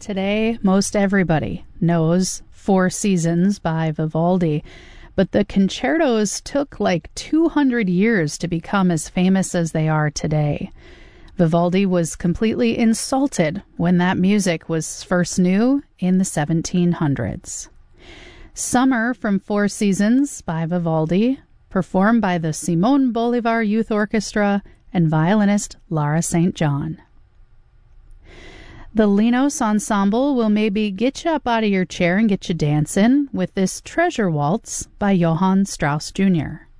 Today, most everybody knows Four Seasons by Vivaldi, but the concertos took like 200 years to become as famous as they are today. Vivaldi was completely insulted when that music was first new in the 1700s. Summer from Four Seasons by Vivaldi, performed by the Simon Bolivar Youth Orchestra and violinist Lara St. John. The Linos Ensemble will maybe get you up out of your chair and get you dancing with this Treasure Waltz by Johann Strauss Jr.